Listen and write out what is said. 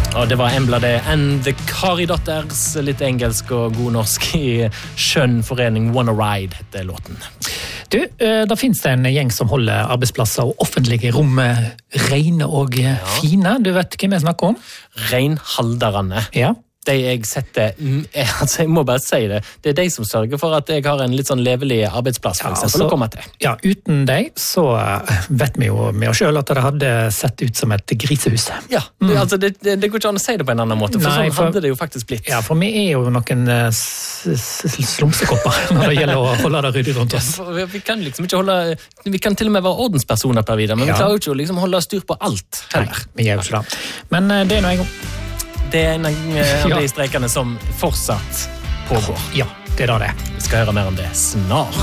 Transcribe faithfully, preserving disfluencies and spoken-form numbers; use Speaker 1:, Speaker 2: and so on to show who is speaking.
Speaker 1: Og det var Embla det, and the Karidatters, litt engelsk og god norsk i skjønn forening Wanna Ride, heter låten.
Speaker 2: Du, da finnes det en gjeng som holder arbeidsplasser og offentlige rom rene og ja. fine. Du vet hvem jeg snakker om?
Speaker 1: Renhalderne.
Speaker 2: Ja.
Speaker 1: De jeg setter, altså jeg må bare si det, det er de som sørger for at jeg har en litt sånn levelig arbeidsplass, for eksempel,
Speaker 2: ja, altså,
Speaker 1: å komme til.
Speaker 2: Ja, uten deg så vet vi jo med oss selv at det hadde sett ut som et grisehus.
Speaker 1: Ja, mm. altså det, det, det går ikke an å si det på en annen måte, for Nei, sånn for, hadde det jo faktisk blitt.
Speaker 2: Ja, for vi er jo noen slumsekopper når det gjelder å holde det ryddig rundt oss.
Speaker 1: Ja, vi, vi kan liksom ikke holde, vi kan til og med være ordenspersoner per videre, men ja. vi klarer jo ikke å liksom holde styr på alt heller.
Speaker 2: Nei, vi gjør ikke det. Men det er noe jeg...
Speaker 1: Det er en av de streikene som fortsatt pågår.
Speaker 2: Ja, det er da det.
Speaker 1: Vi skal høre mer om det snart.